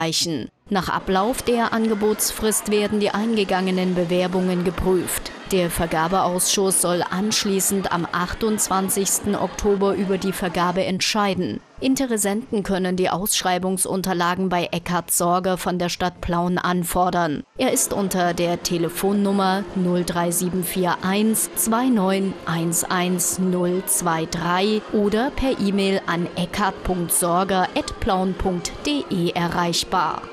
erreichen. Nach Ablauf der Angebotsfrist werden die eingegangenen Bewerbungen geprüft. Der Vergabeausschuss soll anschließend am 28. Oktober über die Vergabe entscheiden. Interessenten können die Ausschreibungsunterlagen bei Eckhard Sorger von der Stadt Plauen anfordern. Er ist unter der Telefonnummer 03741 2911023 oder per E-Mail an eckhard.sorger@plauen.de erreichbar.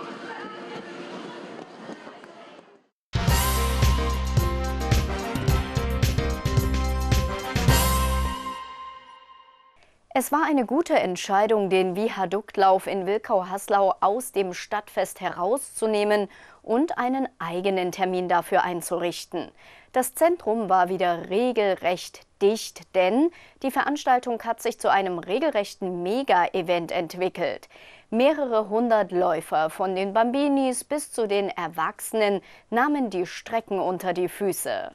Es war eine gute Entscheidung, den Viaduktlauf in Wilkau-Haslau aus dem Stadtfest herauszunehmen und einen eigenen Termin dafür einzurichten. Das Zentrum war wieder regelrecht dicht, denn die Veranstaltung hat sich zu einem regelrechten Mega-Event entwickelt. Mehrere hundert Läufer, von den Bambinis bis zu den Erwachsenen, nahmen die Strecken unter die Füße.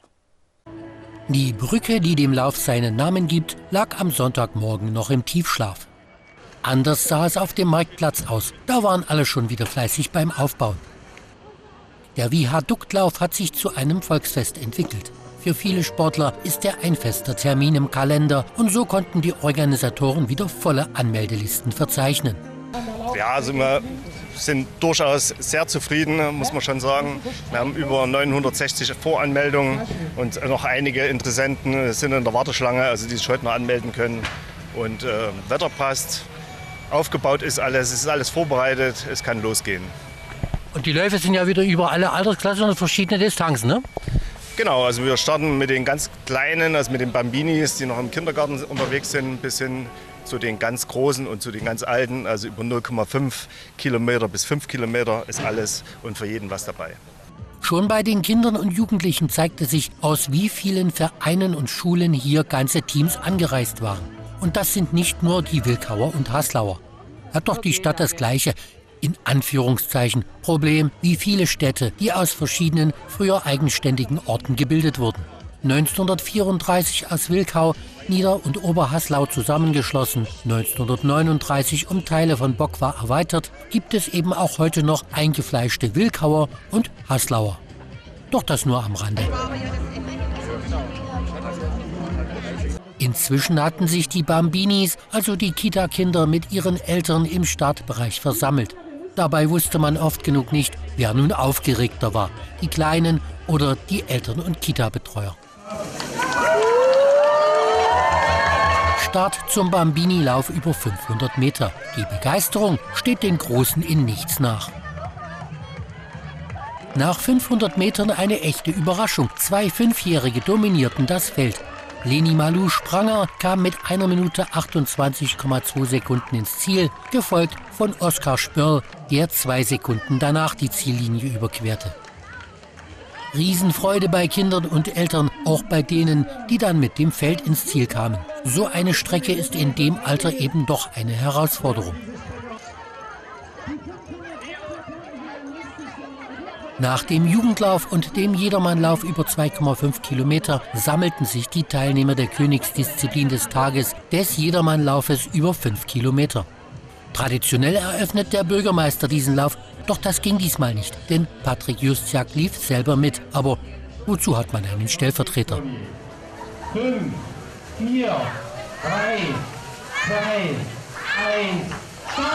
Die Brücke, die dem Lauf seinen Namen gibt, lag am Sonntagmorgen noch im Tiefschlaf. Anders sah es auf dem Marktplatz aus. Da waren alle schon wieder fleißig beim Aufbauen. Der Viaduktlauf hat sich zu einem Volksfest entwickelt. Für viele Sportler ist er ein fester Termin im Kalender und so konnten die Organisatoren wieder volle Anmeldelisten verzeichnen. Ja, also wir sind durchaus sehr zufrieden, muss man schon sagen. Wir haben über 960 Voranmeldungen und noch einige Interessenten sind in der Warteschlange, also die sich heute noch anmelden können. Und Wetter passt, aufgebaut ist alles, es ist alles vorbereitet, es kann losgehen. Und die Läufe sind ja wieder über alle Altersklassen und verschiedene Distanzen, ne? Genau, also wir starten mit den ganz Kleinen, also mit den Bambinis, die noch im Kindergarten unterwegs sind, bis hin zu den ganz Großen und zu den ganz Alten, also über 0,5 Kilometer bis 5 Kilometer ist alles und für jeden was dabei. Schon bei den Kindern und Jugendlichen zeigte sich, aus wie vielen Vereinen und Schulen hier ganze Teams angereist waren. Und das sind nicht nur die Wilkauer und Haslauer. Hat doch die Stadt das gleiche, in Anführungszeichen, Problem wie viele Städte, die aus verschiedenen, früher eigenständigen Orten gebildet wurden. 1934 aus Wilkau, Nieder- und Oberhaslau zusammengeschlossen, 1939 um Teile von Bockwar erweitert, gibt es eben auch heute noch eingefleischte Wilkauer und Haslauer. Doch das nur am Rande. Inzwischen hatten sich die Bambinis, also die Kita-Kinder, mit ihren Eltern im Startbereich versammelt. Dabei wusste man oft genug nicht, wer nun aufgeregter war, die Kleinen oder die Eltern- und Kita-Betreuer. Start zum Bambini-Lauf über 500 Meter. Die Begeisterung steht den Großen in nichts nach. Nach 500 Metern eine echte Überraschung. 2 Fünfjährige dominierten das Feld. Leni Malou Spranger kam mit 1 Minute 28,2 Sekunden ins Ziel, gefolgt von Oskar Spörl, der 2 Sekunden danach die Ziellinie überquerte. Riesenfreude bei Kindern und Eltern, auch bei denen, die dann mit dem Feld ins Ziel kamen. So eine Strecke ist in dem Alter eben doch eine Herausforderung. Nach dem Jugendlauf und dem Jedermannlauf über 2,5 Kilometer sammelten sich die Teilnehmer der Königsdisziplin des Tages, des Jedermannlaufes über 5 Kilometer. Traditionell eröffnet der Bürgermeister diesen Lauf, doch das ging diesmal nicht, denn Patrick Justiak lief selber mit. Aber wozu hat man einen Stellvertreter? 5, 4, 3, 2, 1, Start!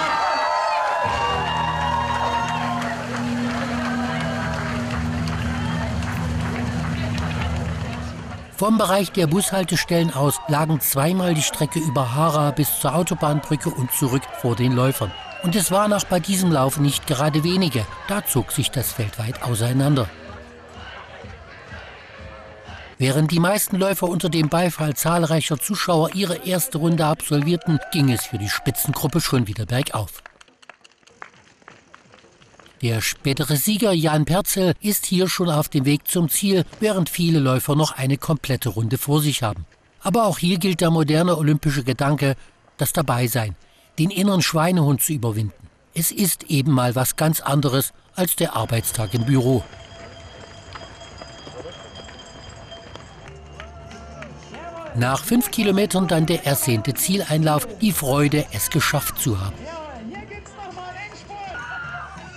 Vom Bereich der Bushaltestellen aus lagen zweimal die Strecke über Hara bis zur Autobahnbrücke und zurück vor den Läufern. Und es waren auch bei diesem Lauf nicht gerade wenige. Da zog sich das Feld weit auseinander. Während die meisten Läufer unter dem Beifall zahlreicher Zuschauer ihre erste Runde absolvierten, ging es für die Spitzengruppe schon wieder bergauf. Der spätere Sieger Jan Perzel ist hier schon auf dem Weg zum Ziel, während viele Läufer noch eine komplette Runde vor sich haben. Aber auch hier gilt der moderne olympische Gedanke, das Dabeisein, den inneren Schweinehund zu überwinden. Es ist eben mal was ganz anderes als der Arbeitstag im Büro. Nach 5 Kilometern dann der ersehnte Zieleinlauf, die Freude, es geschafft zu haben.